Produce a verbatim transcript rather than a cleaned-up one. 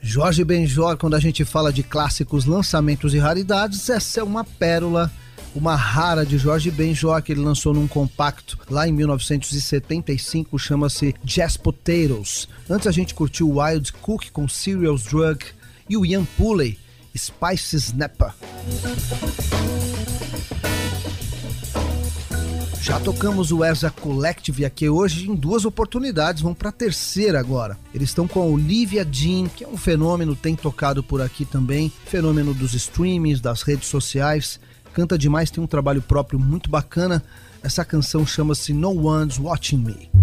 Jorge Benjor, quando a gente fala de clássicos, lançamentos e raridades, essa é uma pérola, uma rara de Jorge Benjor, que ele lançou num compacto lá em mil novecentos e setenta e cinco, chama-se Jazz Potatoes. Antes a gente curtiu o Wild Cook com Serious Drug e o Ian Pulley, Spice Snapper. Já tocamos o Erza Collective aqui hoje em duas oportunidades, vamos para a terceira agora. Eles estão com a Olivia Dean, que é um fenômeno, tem tocado por aqui também, fenômeno dos streamings, das redes sociais, canta demais, tem um trabalho próprio muito bacana. Essa canção chama-se No One's Watching Me.